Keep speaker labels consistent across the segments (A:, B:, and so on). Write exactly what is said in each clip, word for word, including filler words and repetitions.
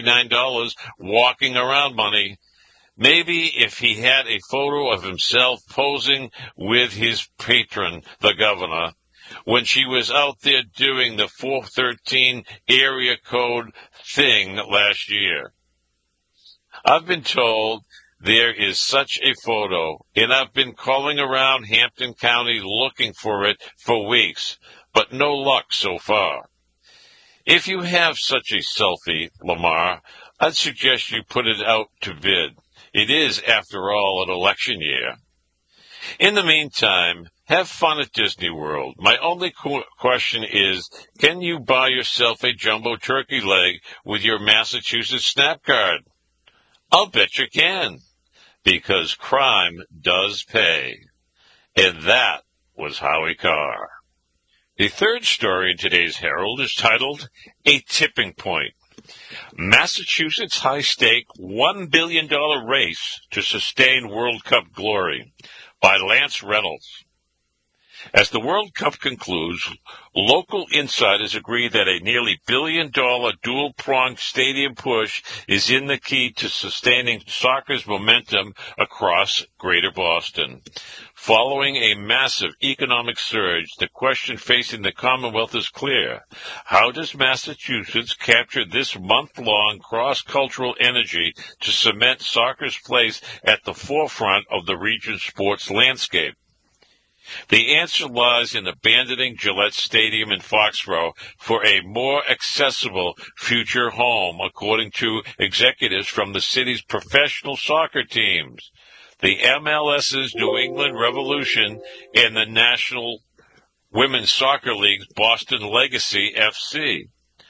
A: thirty-nine dollars walking around money. Maybe if he had a photo of himself posing with his patron, the governor, when she was out there doing the four thirteen area code thing last year. I've been told there is such a photo, and I've been calling around Hampton County looking for it for weeks, but no luck so far. If you have such a selfie, Lamar, I'd suggest you put it out to bid. It is, after all, an election year. In the meantime, have fun at Disney World. My only qu- question is, can you buy yourself a jumbo turkey leg with your Massachusetts Snap card? I'll bet you can, because crime does pay. And that was Howie Carr. The third story in today's Herald is titled, A Tipping Point. Massachusetts high-stake one billion dollars race to sustain World Cup glory by Lance Reynolds. As the World Cup concludes, local insiders agree that a nearly billion-dollar dual-pronged stadium push is in the key to sustaining soccer's momentum across Greater Boston. Following a massive economic surge, the question facing the Commonwealth is clear. How does Massachusetts capture this month-long cross-cultural energy to cement soccer's place at the forefront of the region's sports landscape? The answer lies in abandoning Gillette Stadium in Foxborough for a more accessible future home, according to executives from the city's professional soccer teams, the MLS's New England Revolution, and the National Women's Soccer League's Boston Legacy F C.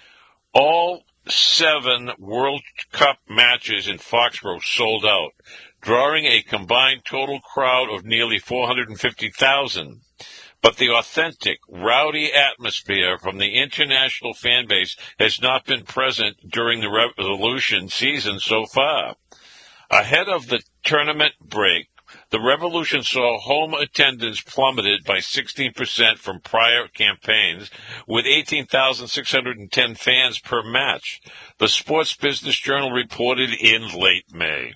A: All seven World Cup matches in Foxborough sold out, drawing a combined total crowd of nearly four hundred fifty thousand. But the authentic, rowdy atmosphere from the international fan base has not been present during the Revolution season so far. Ahead of the tournament break, the Revolution saw home attendance plummeted by sixteen percent from prior campaigns, with eighteen thousand six hundred ten fans per match, the Sports Business Journal reported in late May.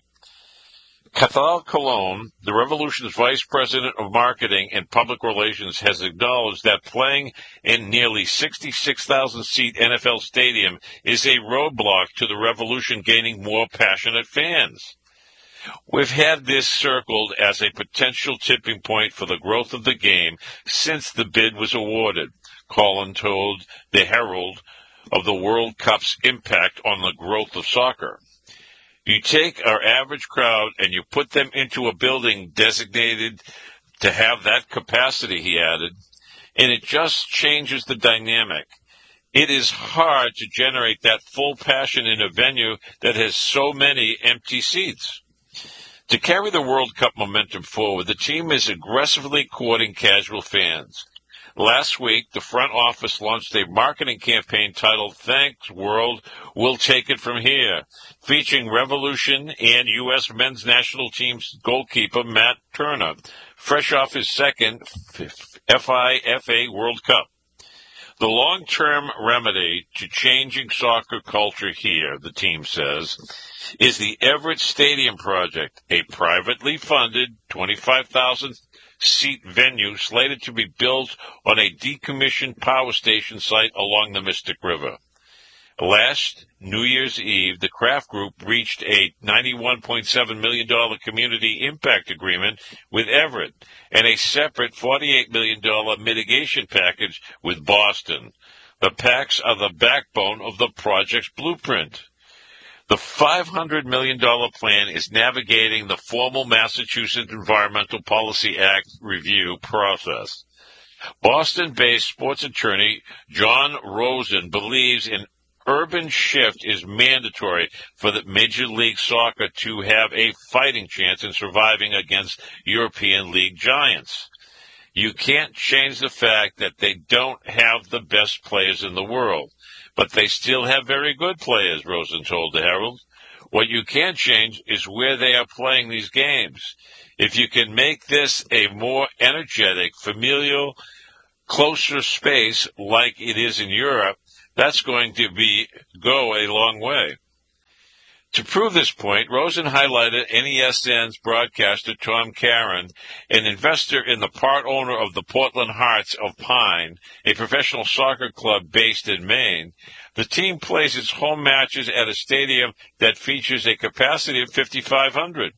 A: Cathal Colon, the Revolution's Vice President of Marketing and Public Relations, has acknowledged that playing in nearly sixty-six thousand seat N F L stadium is a roadblock to the Revolution gaining more passionate fans. We've had this circled as a potential tipping point for the growth of the game since the bid was awarded, Colin told the Herald of the World Cup's impact on the growth of soccer. You take our average crowd and you put them into a building designated to have that capacity, he added, and it just changes the dynamic. It is hard to generate that full passion in a venue that has so many empty seats. To carry the World Cup momentum forward, the team is aggressively courting casual fans. Last week, the front office launched a marketing campaign titled Thanks World, We'll Take It From Here, featuring Revolution and U S men's national team's goalkeeper Matt Turner, fresh off his second F I F A World Cup. The long-term remedy to changing soccer culture here, the team says, is the Everett Stadium project, a privately funded twenty-five thousand seat venue slated to be built on a decommissioned power station site along the Mystic River. Last New Year's Eve, the Kraft Group reached a ninety-one point seven million dollars community impact agreement with Everett and a separate forty-eight million dollars mitigation package with Boston. The packs are the backbone of the project's blueprint. The five hundred million dollars plan is navigating the formal Massachusetts Environmental Policy Act review process. Boston-based sports attorney John Rosen believes an urban shift is mandatory for the Major League Soccer to have a fighting chance in surviving against European League giants. You can't change the fact that they don't have the best players in the world, but they still have very good players, Rosen told the Herald. What you can change is where they are playing these games. If you can make this a more energetic, familial, closer space like it is in Europe, that's going to be go a long way. To prove this point, Rosen highlighted N E S N's broadcaster Tom Caron, an investor in the part owner of the Portland Hearts of Pine, a professional soccer club based in Maine. The team plays its home matches at a stadium that features a capacity of fifty-five hundred.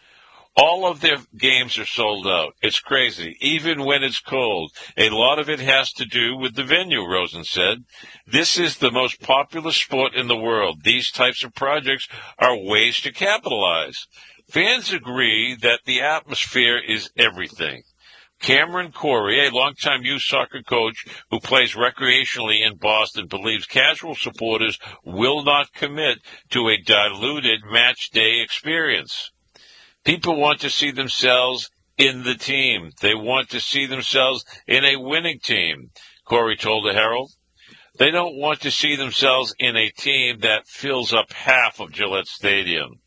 A: All of their games are sold out. It's crazy, even when it's cold. A lot of it has to do with the venue, Rosen said. This is the most popular sport in the world. These types of projects are ways to capitalize. Fans agree that the atmosphere is everything. Cameron Corey, a longtime youth soccer coach who plays recreationally in Boston, believes casual supporters will not commit to a diluted match day experience. People want to see themselves in the team. They want to see themselves in a winning team, Corey told the Herald. They don't want to see themselves in a team that fills up half of Gillette Stadium.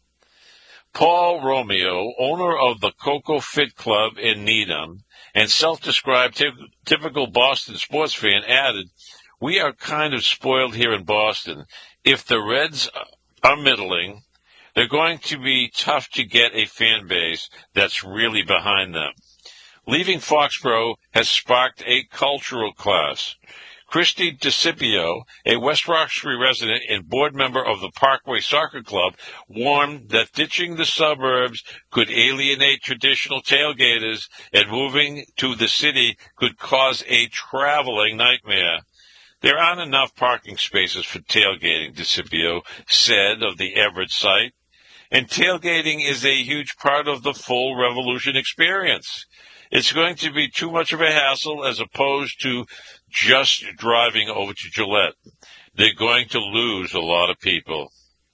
A: Paul Romeo, owner of the Coco Fit Club in Needham and self-described t- typical Boston sports fan, added, "We are kind of spoiled here in Boston. If the Reds are middling, they're going to be tough to get a fan base that's really behind them." Leaving Foxborough has sparked a cultural clash. Christy DeCipio, a West Roxbury resident and board member of the Parkway Soccer Club, warned that ditching the suburbs could alienate traditional tailgaters and moving to the city could cause a traveling nightmare. There aren't enough parking spaces for tailgating, DeCipio said of the Everett site. And tailgating is a huge part of the full Revolution experience. It's going to be too much of a hassle as opposed to just driving over to Gillette. They're going to lose a lot of people.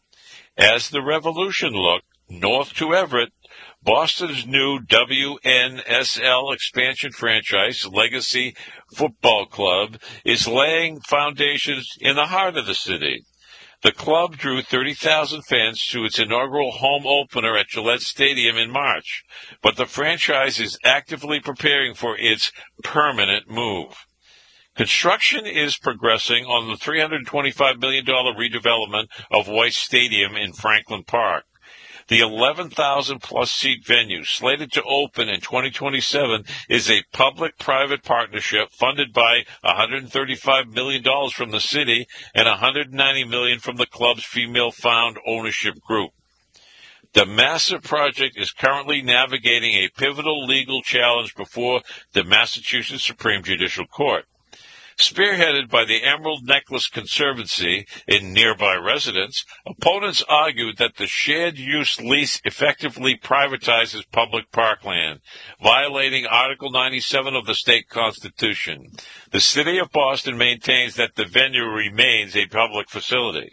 A: As the Revolution looked north to Everett, Boston's new W N S L expansion franchise, Legacy Football Club, is laying foundations in the heart of the city. The club drew thirty thousand fans to its inaugural home opener at Gillette Stadium in March, but the franchise is actively preparing for its permanent move. Construction is progressing on the three hundred twenty-five million dollars redevelopment of White Stadium in Franklin Park. The eleven thousand plus seat venue, slated to open in twenty twenty-seven, is a public-private partnership funded by one hundred thirty-five million dollars from the city and one hundred ninety million dollars from the club's female-found ownership group. The massive project is currently navigating a pivotal legal challenge before the Massachusetts Supreme Judicial Court. Spearheaded by the Emerald Necklace Conservancy in nearby residents, opponents argued that the shared-use lease effectively privatizes public parkland, violating Article ninety-seven of the state constitution. The city of Boston maintains that the venue remains a public facility.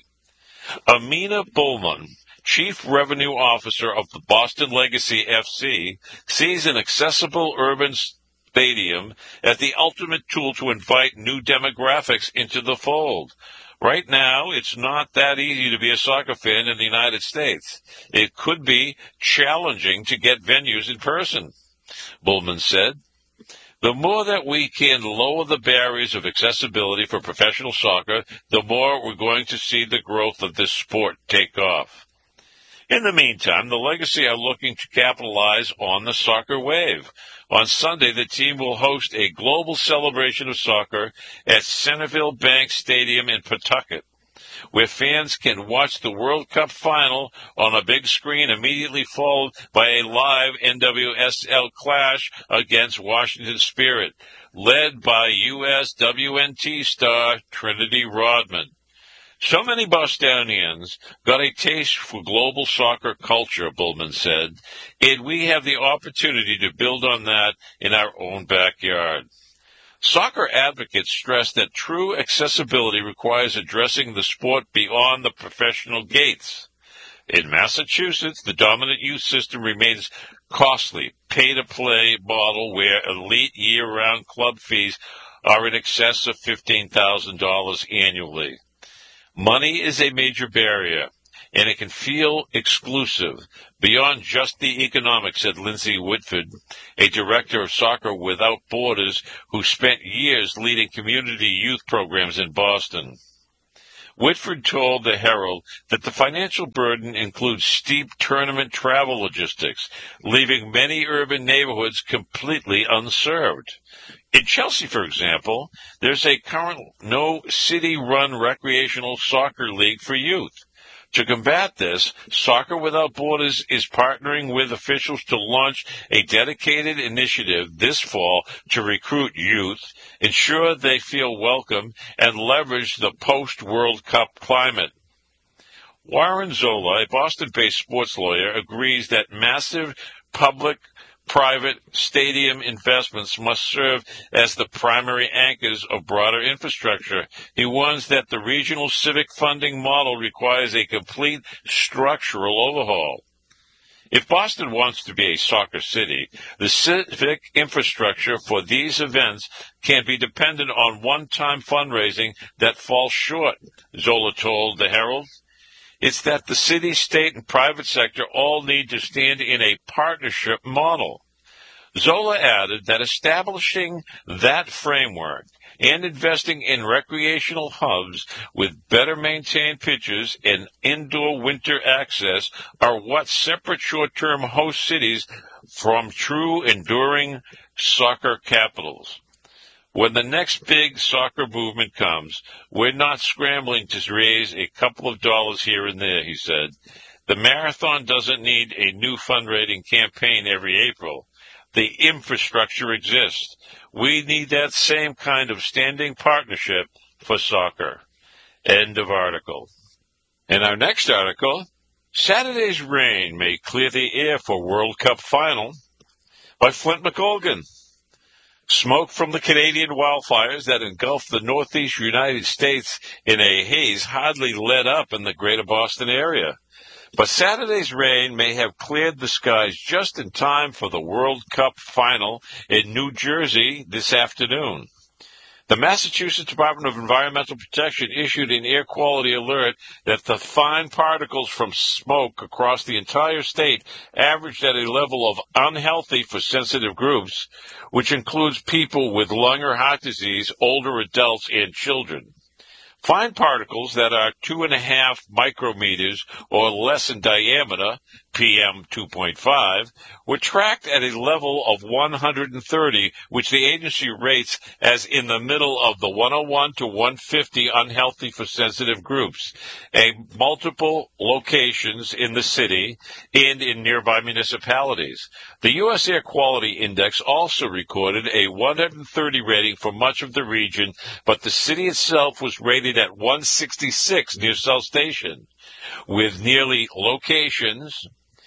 A: Amina Bullman, Chief Revenue Officer of the Boston Legacy F C, sees an accessible urban stadium as the ultimate tool to invite new demographics into the fold. Right now, it's not that easy to be a soccer fan in the United States. It could be challenging to get venues in person, Bullman said. The more that we can lower the barriers of accessibility for professional soccer, the more we're going to see the growth of this sport take off. In the meantime, the Legacy are looking to capitalize on the soccer wave. On Sunday, the team will host a global celebration of soccer at Centerville Bank Stadium in Pawtucket, where fans can watch the World Cup final on a big screen, immediately followed by a live N W S L clash against Washington Spirit, led by U S W N T star Trinity Rodman. So many Bostonians got a taste for global soccer culture, Bullman said, and we have the opportunity to build on that in our own backyard. Soccer advocates stress that true accessibility requires addressing the sport beyond the professional gates. In Massachusetts, the dominant youth system remains costly, pay-to-play model where elite year-round club fees are in excess of fifteen thousand dollars annually. Money is a major barrier, and it can feel exclusive, beyond just the economics, said Lindsay Whitford, a director of Soccer Without Borders who spent years leading community youth programs in Boston. Whitford told the Herald that the financial burden includes steep tournament travel logistics, leaving many urban neighborhoods completely unserved. In Chelsea, for example, there's a current no city-run recreational soccer league for youth. To combat this, Soccer Without Borders is partnering with officials to launch a dedicated initiative this fall to recruit youth, ensure they feel welcome, and leverage the post-World Cup climate. Warren Zola, a Boston-based sports lawyer, agrees that massive public private stadium investments must serve as the primary anchors of broader infrastructure. He warns that the regional civic funding model requires a complete structural overhaul. If Boston wants to be a soccer city, the civic infrastructure for these events can be dependent on one-time fundraising that falls short, Zola told the Herald. It's that the city, state, and private sector all need to stand in a partnership model. Zola added that establishing that framework and investing in recreational hubs with better maintained pitches and indoor winter access are what separate short-term host cities from true enduring soccer capitals. When the next big soccer movement comes, we're not scrambling to raise a couple of dollars here and there, he said. The marathon doesn't need a new fundraising campaign every April. The infrastructure exists. We need that same kind of standing partnership for soccer. End of article. In our next article, Saturday's rain may clear the air for World Cup final by Flint McColgan. Smoke from the Canadian wildfires that engulfed the northeast United States in a haze hardly let up in the greater Boston area. But Saturday's rain may have cleared the skies just in time for the World Cup final in New Jersey this afternoon. The Massachusetts Department of Environmental Protection issued an air quality alert that the fine particles from smoke across the entire state averaged at a level of unhealthy for sensitive groups, which includes people with lung or heart disease, older adults, and children. Fine particles that are two and a half micrometers or less in diameter, P M two point five, were tracked at a level of one hundred thirty, which the agency rates as in the middle of the one oh one to one fifty unhealthy for sensitive groups, at multiple locations in the city and in nearby municipalities. The U S Air Quality Index also recorded a one hundred thirty rating for much of the region, but the city itself was rated at one sixty-six near South Station, with nearly locations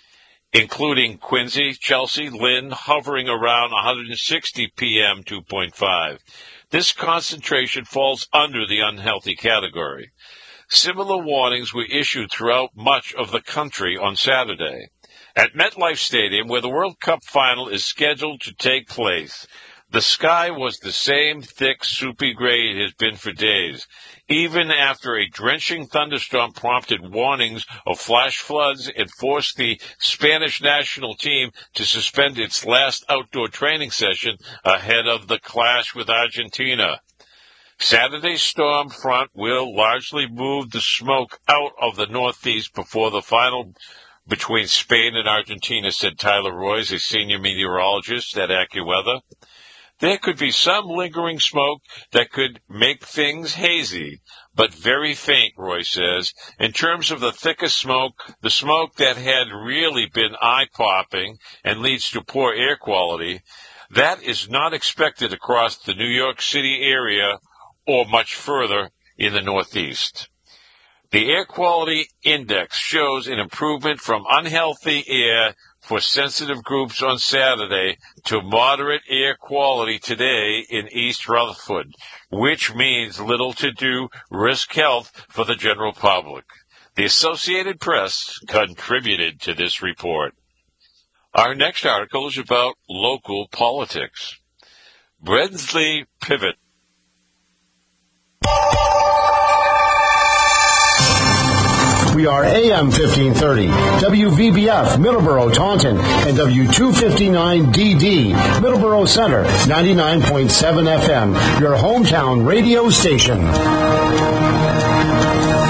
A: including Quincy, Chelsea, Lynn, hovering around one hundred sixty P M two point five. This concentration falls under the unhealthy category. Similar warnings were issued throughout much of the country on Saturday. At MetLife Stadium, where the World Cup final is scheduled to take place, the sky was the same thick, soupy gray it has been for days, even after a drenching thunderstorm prompted warnings of flash floods and forced the Spanish national team to suspend its last outdoor training session ahead of the clash with Argentina. Saturday's storm front will largely move the smoke out of the northeast before the final between Spain and Argentina, said Tyler Royce, a senior meteorologist at AccuWeather. There could be some lingering smoke that could make things hazy, but very faint, Roy says. In terms of the thickest smoke, the smoke that had really been eye-popping and leads to poor air quality, that is not expected across the New York City area or much further in the Northeast. The Air Quality Index shows an improvement from unhealthy air for sensitive groups on Saturday to moderate air quality today in East Rutherford, which means little to do risk health for the general public. The Associated Press contributed to this report. Our next article is about local politics. Brensley Pivot.
B: We are A M fifteen thirty, W V B F, Middleborough, Taunton, and W two fifty-nine D D, Middleborough Center, ninety-nine point seven F M, your hometown radio station.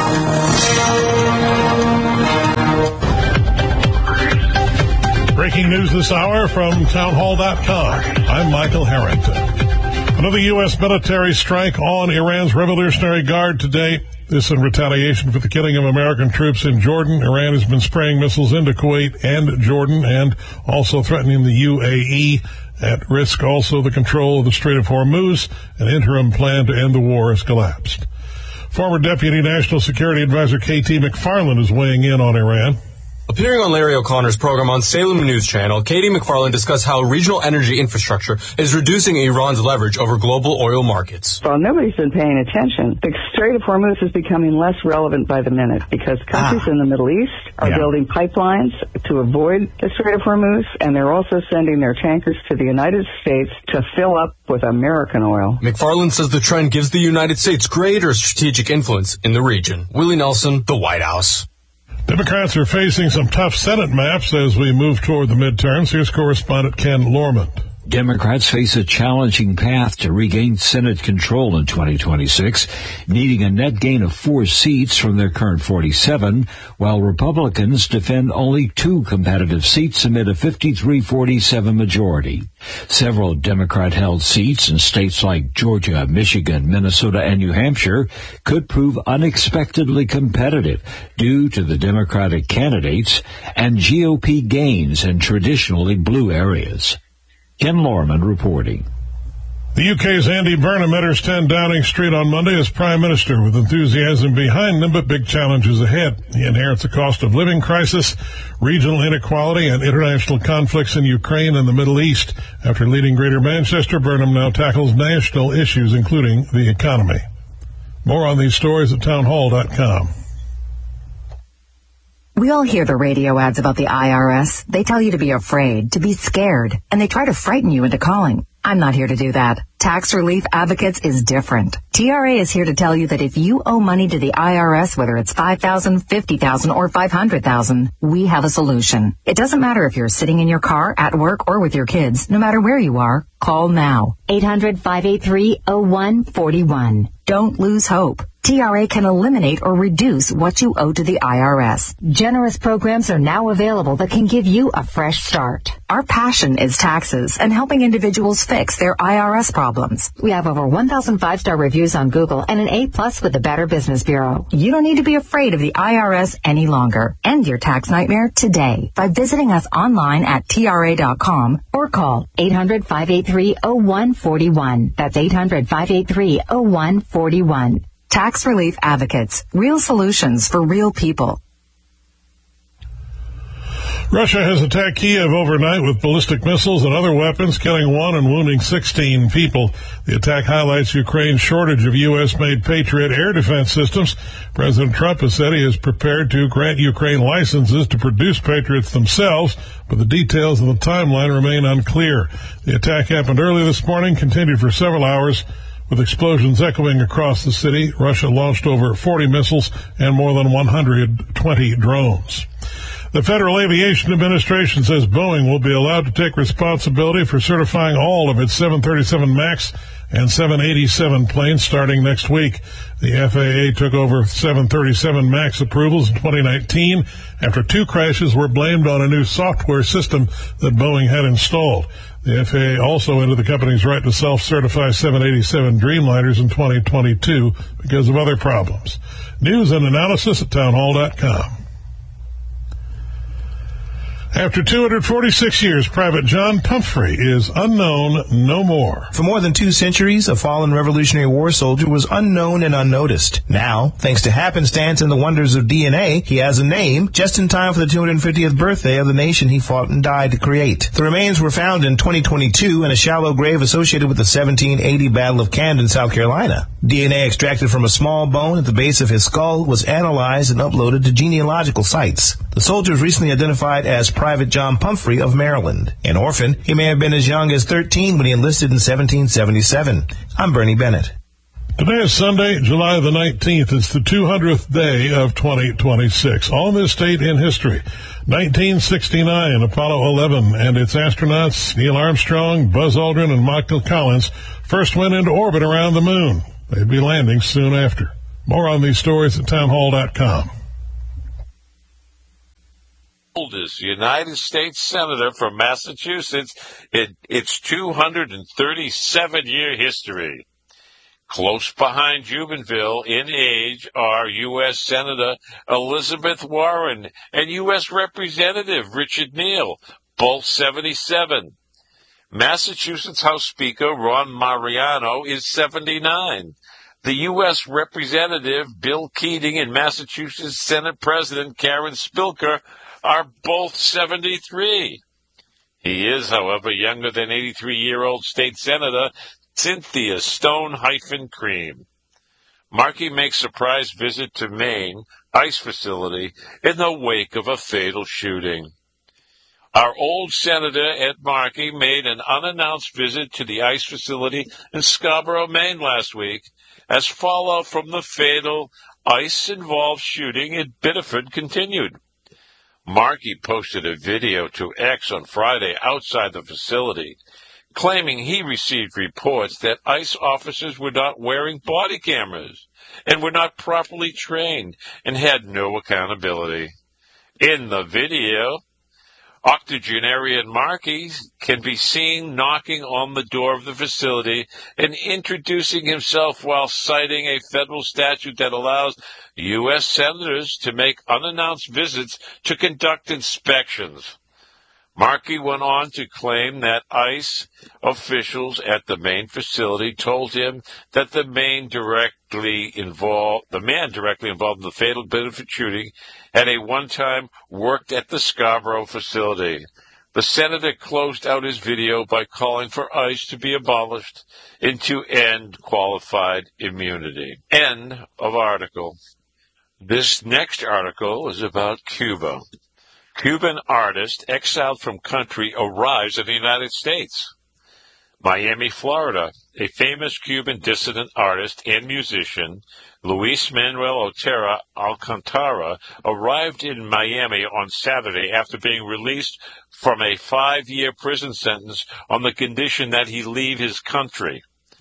C: Breaking news this hour from townhall dot com. I'm Michael Harrington. Another U S military strike on Iran's Revolutionary Guard today. This in retaliation for the killing of American troops in Jordan. Iran has been spraying missiles into Kuwait and Jordan and also threatening the U A E. At risk also the control of the Strait of Hormuz. An interim plan to end the war has collapsed. Former Deputy National Security Advisor K T McFarland is weighing in on Iran.
D: Appearing on Larry O'Connor's program on Salem News Channel, Katie McFarland discussed how regional energy infrastructure is reducing Iran's leverage over global oil markets.
E: Well, nobody's been paying attention. The Strait of Hormuz is becoming less relevant by the minute because countries ah. in the Middle East are yeah. building pipelines to avoid the Strait of Hormuz, and they're also sending their tankers to the United States to fill up with American oil.
D: McFarland says the trend gives the United States greater strategic influence in the region. Willie Nelson, the White House.
C: Democrats are facing some tough Senate maps as we move toward the midterms. Here's correspondent Ken Lorman.
F: Democrats face a challenging path to regain Senate control in twenty twenty-six, needing a net gain of four seats from their current forty-seven, while Republicans defend only two competitive seats amid a fifty-three forty-seven majority. Several Democrat-held seats in states like Georgia, Michigan, Minnesota, and New Hampshire could prove unexpectedly competitive due to the Democratic candidates and G O P gains in traditionally blue areas. Ken Lorman reporting.
C: The U K's Andy Burnham enters ten Downing Street on Monday as Prime Minister, with enthusiasm behind him but big challenges ahead. He inherits a cost of living crisis, regional inequality, and international conflicts in Ukraine and the Middle East. After leading Greater Manchester, Burnham now tackles national issues, including the economy. More on these stories at townhall dot com.
G: We all hear the radio ads about the I R S. They tell you to be afraid, to be scared, and they try to frighten you into calling. I'm not here to do that. Tax Relief Advocates is different. T R A is here to tell you that if you owe money to the I R S, whether it's five thousand dollars, fifty thousand dollars, or five hundred thousand dollars, we have a solution. It doesn't matter if you're sitting in your car, at work, or with your kids. No matter where you are, call now. eight hundred, five eight three, oh one four one. Don't lose hope. T R A can eliminate or reduce what you owe to the I R S. Generous programs are now available that can give you a fresh start. Our passion is taxes and helping individuals fix their I R S problems. We have over one thousand five-star reviews on Google and an A-plus with the Better Business Bureau. You don't need to be afraid of the I R S any longer. End your tax nightmare today by visiting us online at T R A dot com or call eight hundred, five eight three, oh one four one. That's eight hundred, five eight three, oh one four one. Tax Relief Advocates. Real solutions for real people.
C: Russia has attacked Kiev overnight with ballistic missiles and other weapons, killing one and wounding sixteen people. The attack highlights Ukraine's shortage of U S-made Patriot air defense systems. President Trump has said he is prepared to grant Ukraine licenses to produce Patriots themselves, but the details of the timeline remain unclear. The attack happened early this morning, continued for several hours, with explosions echoing across the city. Russia launched over forty missiles and more than one hundred twenty drones. The Federal Aviation Administration says Boeing will be allowed to take responsibility for certifying all of its seven thirty-seven MAX and seven eighty-seven planes starting next week. The F A A took over seven thirty-seven MAX approvals in twenty nineteen after two crashes were blamed on a new software system that Boeing had installed. The F A A also ended the company's right to self-certify seven eighty-seven Dreamliners in twenty twenty-two because of other problems. News and analysis at townhall dot com. After two hundred forty-six years, Private John Pumphrey is unknown no more.
H: For more than two centuries, a fallen Revolutionary War soldier was unknown and unnoticed. Now, thanks to happenstance and the wonders of D N A, he has a name just in time for the two hundred fiftieth birthday of the nation he fought and died to create. The remains were found in twenty twenty-two in a shallow grave associated with the seventeen eighty Battle of Camden, South Carolina. D N A extracted from a small bone at the base of his skull was analyzed and uploaded to genealogical sites. The soldier was recently identified as Private John Pumphrey of Maryland. An orphan, he may have been as young as thirteen when he enlisted in seventeen seventy-seven. I'm Bernie Bennett.
C: Today is Sunday, July the nineteenth. It's the two hundredth day of twenty twenty-six. On this date in history, nineteen sixty-nine, Apollo eleven and its astronauts Neil Armstrong, Buzz Aldrin, and Michael Collins first went into orbit around the moon. They'd be landing soon after. More on these stories at townhall dot com.
A: oldest United States senator from Massachusetts in its two hundred thirty-seven year history. Close behind Jubenville in age are U S Senator Elizabeth Warren and U S Representative Richard Neal, both seventy-seven. Massachusetts House Speaker Ron Mariano is seventy-nine. The U S Representative Bill Keating and Massachusetts Senate President Karen Spilker are both seventy-three. He is, however, younger than eighty-three-year-old State Senator Cynthia Stone-Cream. Markey makes surprise visit to Maine ICE facility in the wake of a fatal shooting. Our old Senator Ed Markey made an unannounced visit to the ICE facility in Scarborough, Maine last week as fallout from the fatal ICE-involved shooting in Biddeford continued. Markey posted a video to X on Friday outside the facility, claiming he received reports that ICE officers were not wearing body cameras and were not properly trained and had no accountability. In the video, octogenarian Markey can be seen knocking on the door of the facility and introducing himself while citing a federal statute that allows U S senators to make unannounced visits to conduct inspections. Markey went on to claim that ICE officials at the Maine facility told him that the man directly involved, the man directly involved in the fatal Biddeford shooting had a one-time worked at the Scarborough facility. The senator closed out his video by calling for ICE to be abolished and to end qualified immunity. End of article. This next article is about Cuba. Cuban artist exiled from country arrives in the United States. Miami, Florida. A famous Cuban dissident artist and musician, Luis Manuel Otero Alcantara, arrived in Miami on Saturday after being released from a five-year prison sentence on the condition that he leave his country.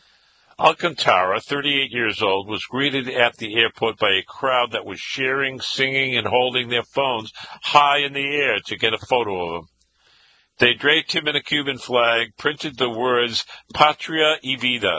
A: Alcantara, thirty-eight years old, was greeted at the airport by a crowd that was cheering, singing, and holding their phones high in the air to get a photo of him. They draped him in a Cuban flag, printed the words Patria y Vida,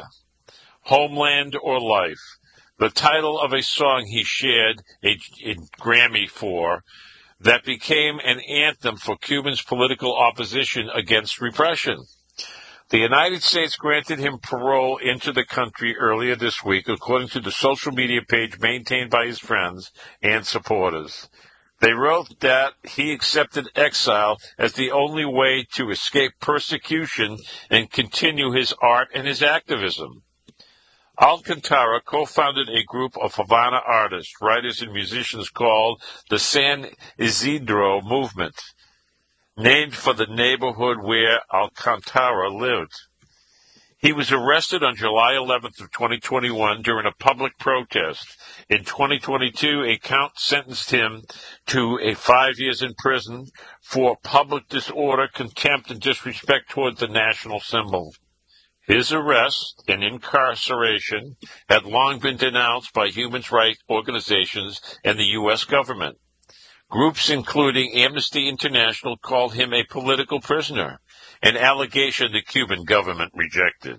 A: Homeland or Life, the title of a song he shared a, a Grammy for that became an anthem for Cubans' political opposition against repression. The United States granted him parole into the country earlier this week, according to the social media page maintained by his friends and supporters. They wrote that he accepted exile as the only way to escape persecution and continue his art and his activism. Alcantara co-founded a group of Havana artists, writers, and musicians called the San Isidro Movement, named for the neighborhood where Alcantara lived. He was arrested on July eleventh of twenty twenty-one during a public protest. In twenty twenty-two, a count sentenced him to a five years in prison for public disorder, contempt, and disrespect toward the national symbol. His arrest and incarceration had long been denounced by human rights organizations and the U S government. Groups including Amnesty International called him a political prisoner, an allegation the Cuban government rejected.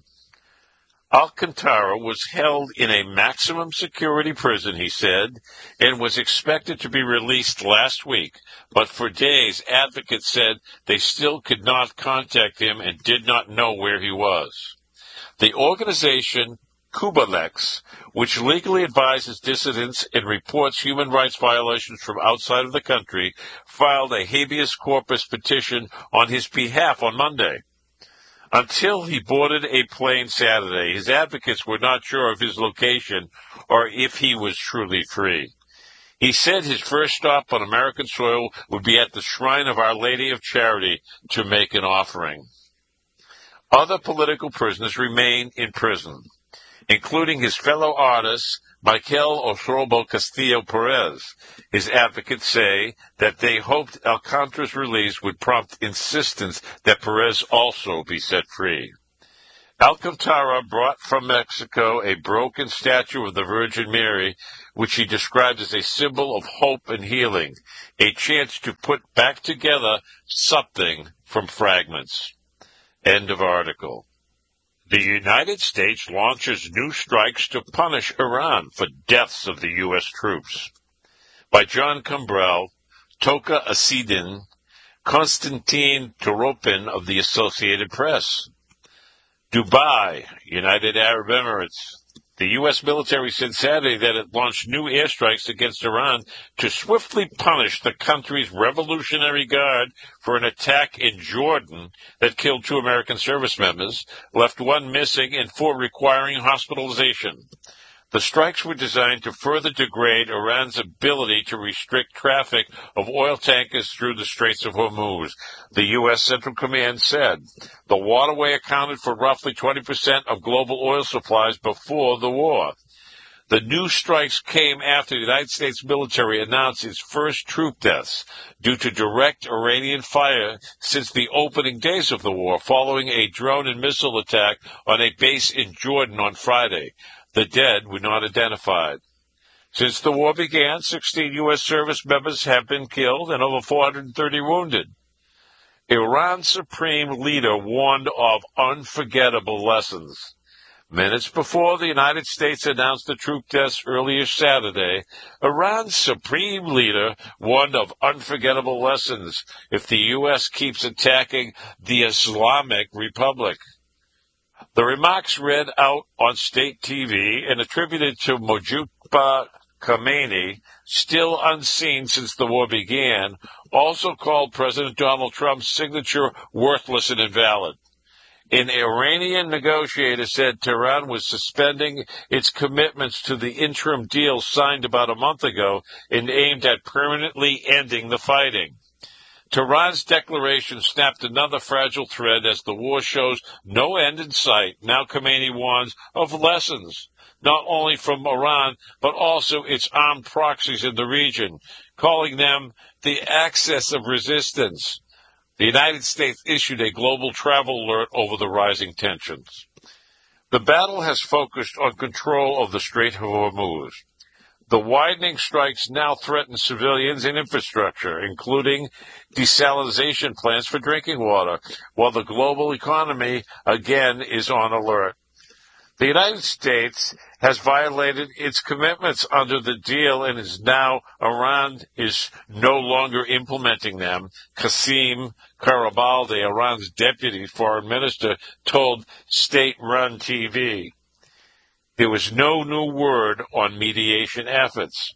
A: Alcantara was held in a maximum security prison, he said, and was expected to be released last week, but for days advocates said they still could not contact him and did not know where he was. The organization Cubalex, which legally advises dissidents and reports human rights violations from outside of the country, filed a habeas corpus petition on his behalf on Monday. Until he boarded a plane Saturday, his advocates were not sure of his location or if he was truly free. He said his first stop on American soil would be at the Shrine of Our Lady of Charity to make an offering. Other political prisoners remain in prison, including his fellow artist, Michael Osrobo Castillo Perez. His advocates say that they hoped Alcantara's release would prompt insistence that Perez also be set free. Alcantara brought from Mexico a broken statue of the Virgin Mary, which he described as a symbol of hope and healing, a chance to put back together something from fragments. End of article. The United States launches new strikes to punish Iran for deaths of the U S troops. By John Cambrell, Toka Asidin, Konstantin Toropin of the Associated Press. Dubai, United Arab Emirates. The U S military said Saturday that it launched new airstrikes against Iran to swiftly punish the country's Revolutionary Guard for an attack in Jordan that killed two American service members, left one missing, and four requiring hospitalization. The strikes were designed to further degrade Iran's ability to restrict traffic of oil tankers through the Straits of Hormuz, the U S Central Command said. The waterway accounted for roughly twenty percent of global oil supplies before the war. The new strikes came after the United States military announced its first troop deaths due to direct Iranian fire since the opening days of the war, following a drone and missile attack on a base in Jordan on Friday. The dead were not identified. Since the war began, sixteen U S service members have been killed and over four hundred thirty wounded. Iran's supreme leader warned of unforgettable lessons. Minutes before the United States announced the troop deaths earlier Saturday, Iran's supreme leader warned of unforgettable lessons if the U S keeps attacking the Islamic Republic. The remarks read out on state T V and attributed to Mojtaba Khamenei, still unseen since the war began, also called President Donald Trump's signature worthless and invalid. An Iranian negotiator said Tehran was suspending its commitments to the interim deal signed about a month ago and aimed at permanently ending the fighting. Tehran's declaration snapped another fragile thread as the war shows no end in sight. Now Khamenei warns of lessons, not only from Iran, but also its armed proxies in the region, calling them the axis of resistance. The United States issued a global travel alert over the rising tensions. The battle has focused on control of the Strait of Hormuz. The widening strikes now threaten civilians and infrastructure, including desalination plants for drinking water, while the global economy again is on alert. The United States has violated its commitments under the deal and is now, Iran is no longer implementing them. Qasem Karabaldi, Iran's deputy foreign minister, told state-run T V. There was no new word on mediation efforts.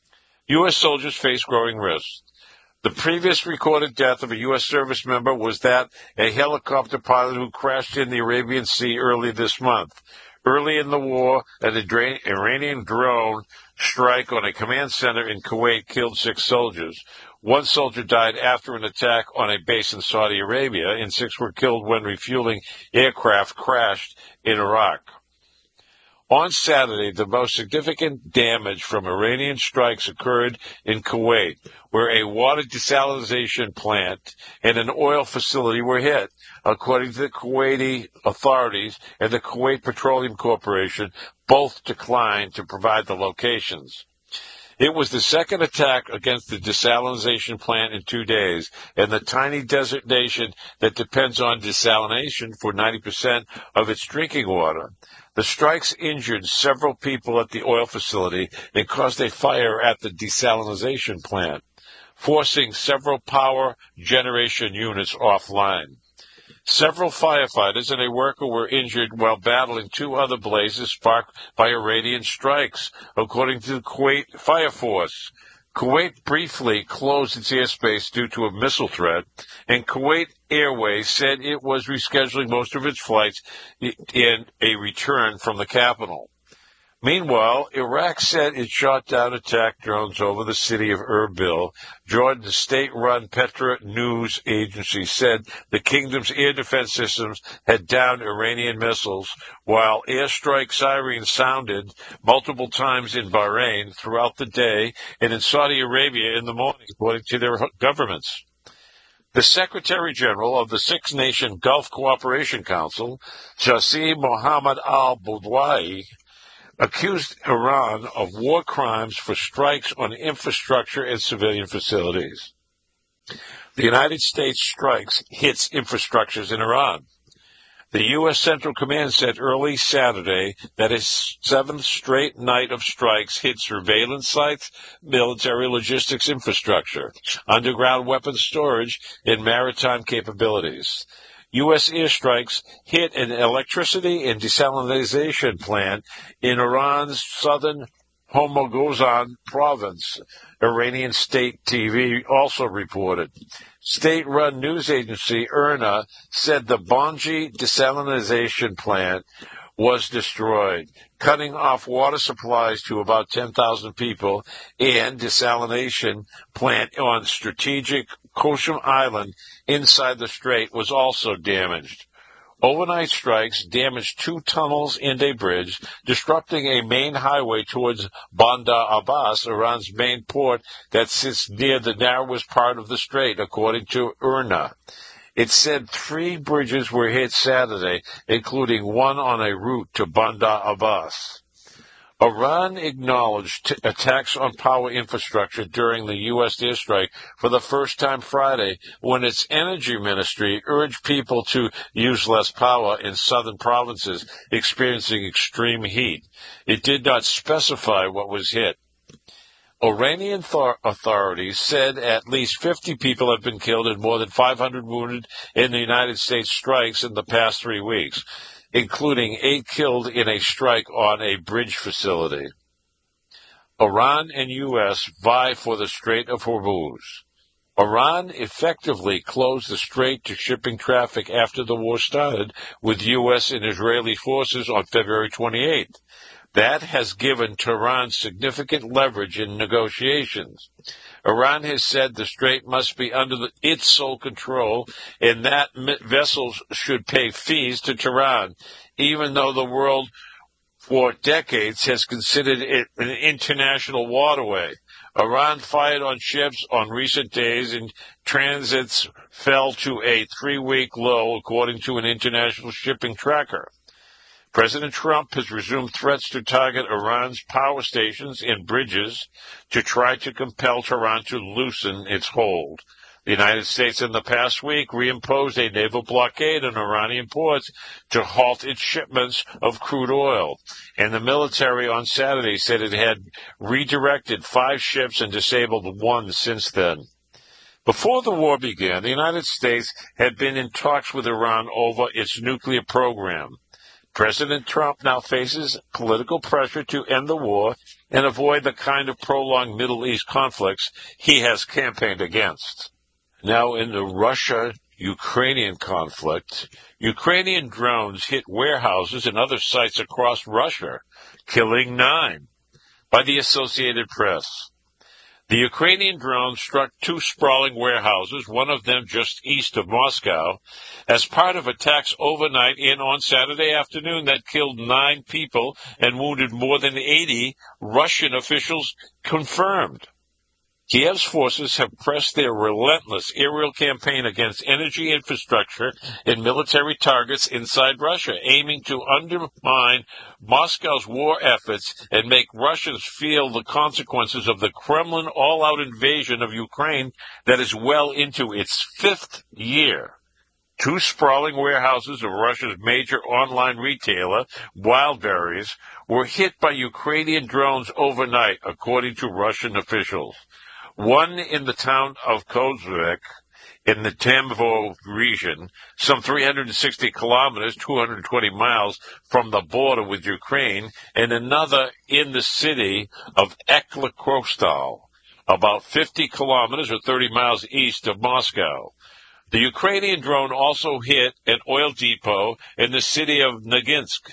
A: U S soldiers face growing risks. The previous recorded death of a U S service member was that a helicopter pilot who crashed in the Arabian Sea early this month. Early in the war, an Iranian drone strike on a command center in Kuwait killed six soldiers. One soldier died after an attack on a base in Saudi Arabia, and six were killed when refueling aircraft crashed in Iraq. On Saturday, the most significant damage from Iranian strikes occurred in Kuwait, where a water desalination plant and an oil facility were hit. According to the Kuwaiti authorities and the Kuwait Petroleum Corporation, both declined to provide the locations. It was the second attack against the desalination plant in two days, and the tiny desert nation that depends on desalination for ninety percent of its drinking water. The strikes injured several people at the oil facility and caused a fire at the desalination plant, forcing several power generation units offline. Several firefighters and a worker were injured while battling two other blazes sparked by Iranian strikes, according to the Kuwait Fire Force. Kuwait briefly closed its airspace due to a missile threat, and Kuwait Airways said it was rescheduling most of its flights in a return from the capital. Meanwhile, Iraq said it shot down attack drones over the city of Erbil. Jordan's state-run Petra news agency said the kingdom's air defense systems had downed Iranian missiles, while airstrike sirens sounded multiple times in Bahrain throughout the day and in Saudi Arabia in the morning, according to their governments. The Secretary General of the Six-Nation Gulf Cooperation Council, Jassim Mohammed al-Budwai, accused Iran of war crimes for strikes on infrastructure and civilian facilities. The United States strikes hits infrastructures in Iran. The U S. Central Command said early Saturday that its seventh straight night of strikes hit surveillance sites, military logistics infrastructure, underground weapons storage, and maritime capabilities. U S airstrikes hit an electricity and desalination plant in Iran's southern Hormozgan province, Iranian state T V also reported. State-run news agency I R N A said the Bonji desalination plant was destroyed, cutting off water supplies to about ten thousand people, and desalination plant on strategic Qasem Island inside the strait was also damaged. Overnight strikes damaged two tunnels and a bridge, disrupting a main highway towards Bandar Abbas, Iran's main port that sits near the narrowest part of the strait, according to I R N A. It said three bridges were hit Saturday, including one on a route to Bandar Abbas. Iran acknowledged t- attacks on power infrastructure during the U S airstrike for the first time Friday when its energy ministry urged people to use less power in southern provinces experiencing extreme heat. It did not specify what was hit. Iranian th- authorities said at least fifty people have been killed and more than five hundred wounded in the United States strikes in the past three weeks. Including eight killed in a strike on a bridge facility. Iran and U S vie for the Strait of Hormuz. Iran effectively closed the strait to shipping traffic after the war started with U S and Israeli forces on February twenty-eighth. That has given Tehran significant leverage in negotiations. Iran has said the strait must be under the, its sole control and that vessels should pay fees to Tehran, even though the world for decades has considered it an international waterway. Iran fired on ships on recent days and transits fell to a three-week low, according to an international shipping tracker. President Trump has resumed threats to target Iran's power stations and bridges to try to compel Tehran to loosen its hold. The United States in the past week reimposed a naval blockade on Iranian ports to halt its shipments of crude oil, and the military on Saturday said it had redirected five ships and disabled one since then. Before the war began, the United States had been in talks with Iran over its nuclear program. President Trump now faces political pressure to end the war and avoid the kind of prolonged Middle East conflicts he has campaigned against. Now, in the Russia-Ukrainian conflict, Ukrainian drones hit warehouses and other sites across Russia, killing nine, by the Associated Press. The Ukrainian drone struck two sprawling warehouses, one of them just east of Moscow, as part of attacks overnight and on Saturday afternoon that killed nine people and wounded more than eighty, Russian officials confirmed. Kiev's forces have pressed their relentless aerial campaign against energy infrastructure and military targets inside Russia, aiming to undermine Moscow's war efforts and make Russians feel the consequences of the Kremlin all-out invasion of Ukraine that is well into its fifth year. Two sprawling warehouses of Russia's major online retailer, Wildberries, were hit by Ukrainian drones overnight, according to Russian officials. One in the town of Kozyrek in the Tambov region, some three hundred sixty kilometers, two hundred twenty miles from the border with Ukraine, and another in the city of Eklekrostal, about fifty kilometers or thirty miles east of Moscow. The Ukrainian drone also hit an oil depot in the city of Noginsk,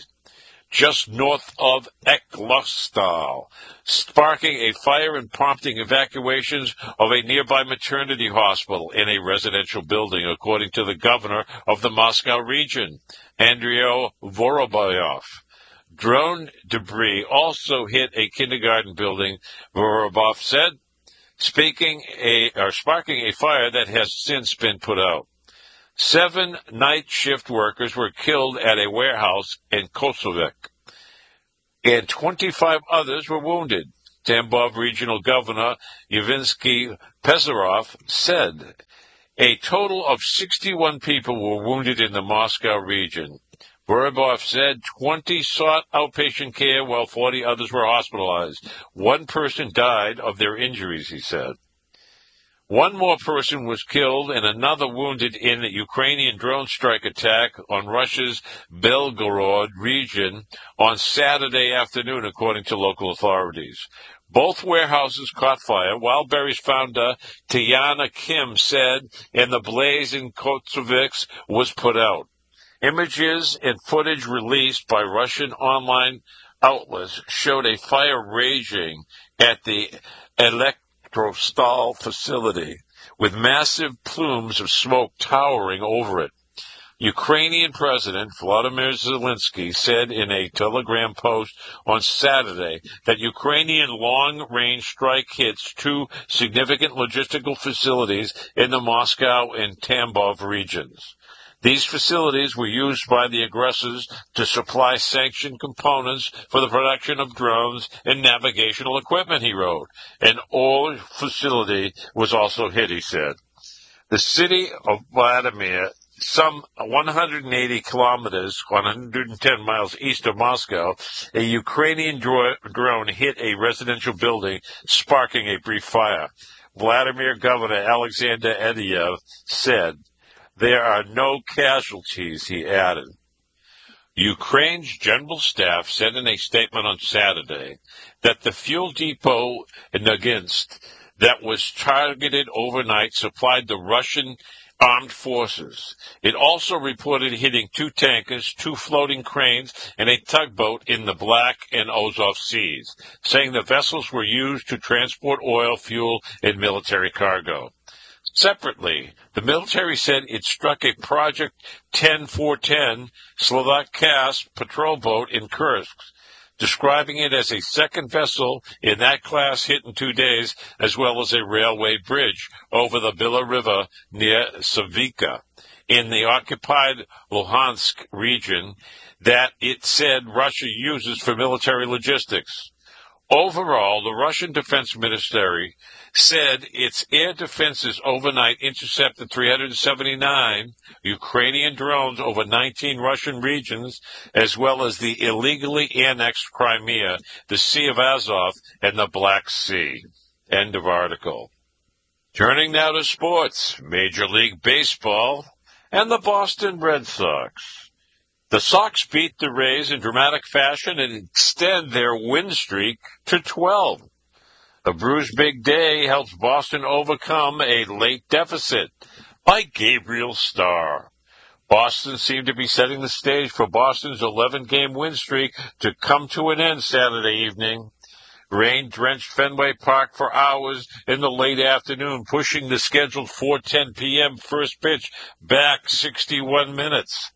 A: just north of Eklekrostal, sparking a fire and prompting evacuations of a nearby maternity hospital in a residential building, according to the governor of the Moscow region, Andriy Vorobyov. Drone debris also hit a kindergarten building, Vorobyov said. speaking a, or sparking a fire that has since been put out. Seven night shift workers were killed at a warehouse in Kosovo, and twenty-five others were wounded. Tambov Regional Governor Yevgeny Pesarov said a total of sixty-one people were wounded in the Moscow region. Borobov said twenty sought outpatient care while forty others were hospitalized. One person died of their injuries, he said. One more person was killed and another wounded in a Ukrainian drone strike attack on Russia's Belgorod region on Saturday afternoon, according to local authorities. Both warehouses caught fire. Wildberries founder Tiana Kim said, and the blaze in Kotsovix was put out. Images and footage released by Russian online outlets showed a fire raging at the Elektrostal facility, with massive plumes of smoke towering over it. Ukrainian President Volodymyr Zelensky said in a Telegram post on Saturday that Ukrainian long-range strike hits two significant logistical facilities in the Moscow and Tambov regions. These facilities were used by the aggressors to supply sanctioned components for the production of drones and navigational equipment, he wrote. An oil facility was also hit, he said. The city of Vladimir, some one hundred eighty kilometers, one hundred ten miles east of Moscow, a Ukrainian dro- drone hit a residential building, sparking a brief fire. Vladimir Governor Alexander Ediev said, "There are no casualties," he added. Ukraine's General Staff said in a statement on Saturday that the fuel depot in Noginsk that was targeted overnight supplied the Russian armed forces. It also reported hitting two tankers, two floating cranes, and a tugboat in the Black and Azov Seas, saying the vessels were used to transport oil, fuel, and military cargo. Separately, the military said it struck a Project ten four ten Slovak Cass patrol boat in Kursk, describing it as a second vessel in that class hit in two days, as well as a railway bridge over the Bila River near Savika in the occupied Luhansk region that it said Russia uses for military logistics. Overall, the Russian Defense Ministry said its air defenses overnight intercepted three hundred seventy-nine Ukrainian drones over nineteen Russian regions, as well as the illegally annexed Crimea, the Sea of Azov, and the Black Sea. End of article. Turning now to sports, Major League Baseball and the Boston Red Sox. The Sox beat the Rays in dramatic fashion and extend their win streak to twelve. A bruised big day helps Boston overcome a late deficit by Gabriel Starr. Boston seemed to be setting the stage for Boston's eleven-game win streak to come to an end Saturday evening. Rain drenched Fenway Park for hours in the late afternoon, pushing the scheduled four ten p.m. first pitch back sixty-one minutes.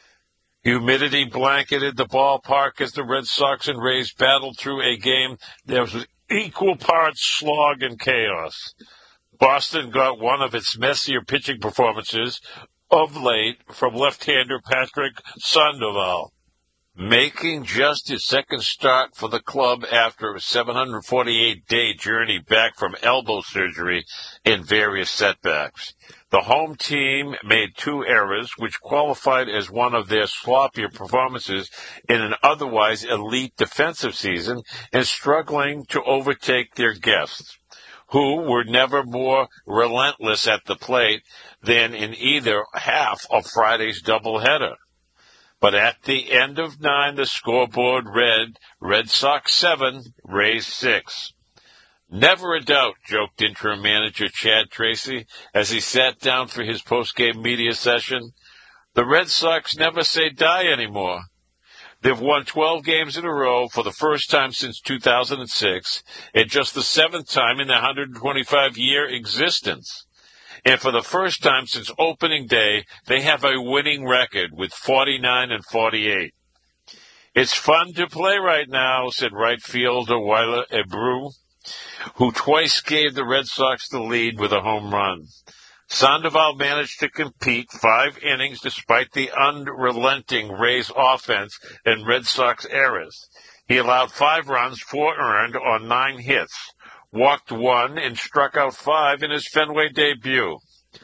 A: Humidity blanketed the ballpark as the Red Sox and Rays battled through a game that was equal parts slog and chaos. Boston got one of its messier pitching performances of late from left-hander Patrick Sandoval, making just his second start for the club after a seven hundred forty-eight day journey back from elbow surgery and various setbacks. The home team made two errors, which qualified as one of their sloppier performances in an otherwise elite defensive season, and struggling to overtake their guests, who were never more relentless at the plate than in either half of Friday's doubleheader. But at the end of nine, the scoreboard read Red Sox seven, Rays six. Never a doubt, joked interim manager Chad Tracy as he sat down for his post-game media session. The Red Sox never say die anymore. They've won twelve games in a row for the first time since two thousand six, and just the seventh time in their one hundred twenty-five year existence. And for the first time since opening day, they have a winning record with forty-nine and forty-eight. It's fun to play right now, said right fielder Wyler Abreu. who twice gave the Red Sox the lead with a home run. Sandoval managed to compete five innings despite the unrelenting Rays offense and Red Sox errors. He allowed five runs, four earned on nine hits, walked one, and struck out five in his Fenway debut.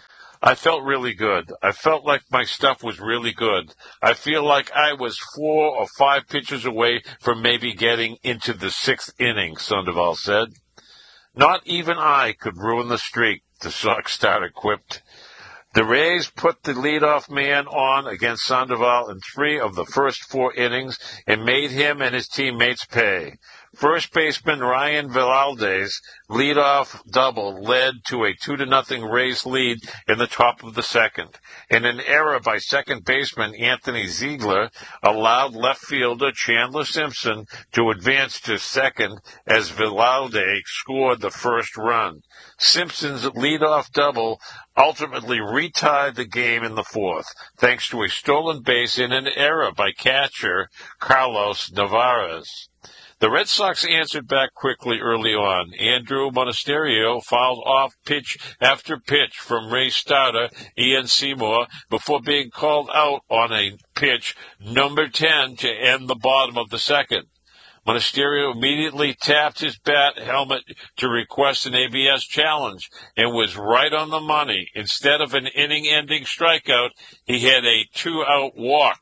A: I felt really good. I felt like my stuff was really good. I feel like I was four or five pitches away from maybe getting into the sixth inning, Sandoval said. Not even I could ruin the streak, the Sox starter quipped. The Rays put the leadoff man on against Sandoval in three of the first four innings and made him and his teammates pay. First baseman Ryan Velalde's leadoff double led to a two to nothing Rays lead in the top of the second, and an error by second baseman Anthony Ziegler allowed left fielder Chandler Simpson to advance to second as Velalde scored the first run. Simpson's leadoff double ultimately retied the game in the fourth, thanks to a stolen base and an error by catcher Carlos Navarez. The Red Sox answered back quickly early on. Andrew Monasterio fouled off pitch after pitch from Rays starter Ian Seymour before being called out on a pitch, number ten, to end the bottom of the second. Monasterio immediately tapped his bat helmet to request an A B S challenge and was right on the money. Instead of an inning-ending strikeout, he had a two-out walk.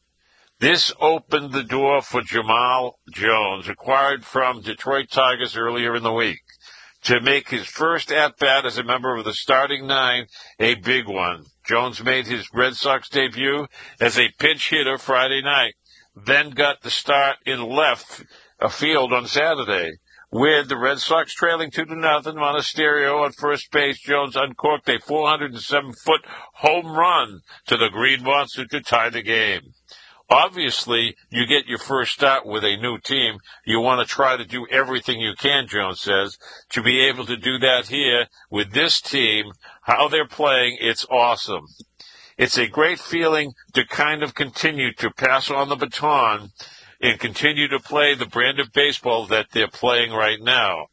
A: This opened the door for Jamal Jones, acquired from Detroit Tigers earlier in the week, to make his first at-bat as a member of the starting nine a big one. Jones made his Red Sox debut as a pinch hitter Friday night, then got the start in left field on Saturday. With the Red Sox trailing two to nothing, Monasterio on first base, Jones uncorked a four hundred seven foot home run to the Green Monster to tie the game. Obviously, you get your first start with a new team. You want to try to do everything you can, Jones says. To be able to do that here with this team, how they're playing, it's awesome. It's a great feeling to kind of continue to pass on the baton and continue to play the brand of baseball that they're playing right now.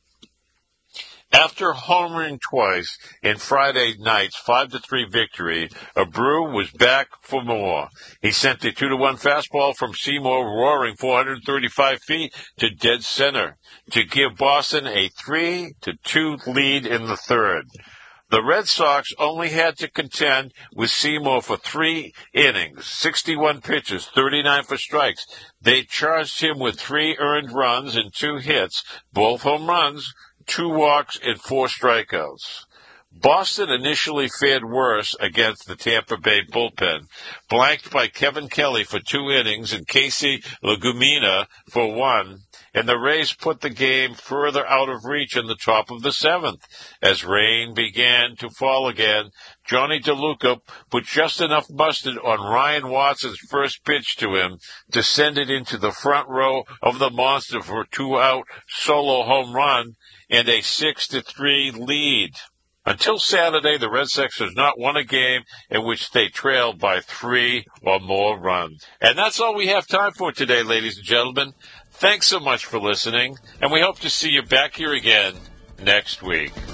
A: After homering twice in Friday night's five to three victory, Abreu was back for more. He sent a two to one fastball from Seymour roaring four hundred thirty-five feet to dead center to give Boston a three to two lead in the third. The Red Sox only had to contend with Seymour for three innings, sixty-one pitches, thirty-nine for strikes. They charged him with three earned runs and two hits, both home runs, two walks, and four strikeouts. Boston initially fared worse against the Tampa Bay bullpen, blanked by Kevin Kelly for two innings and Casey Legumina for one, and the Rays put the game further out of reach in the top of the seventh. As rain began to fall again, Johnny DeLuca put just enough mustard on Ryan Watson's first pitch to him to send it into the front row of the monster for a two-out solo home run and a six to three lead. Until Saturday, the Red Sox has not won a game in which they trailed by three or more runs. And that's all we have time for today, ladies and gentlemen. Thanks so much for listening, and we hope to see you back here again next week.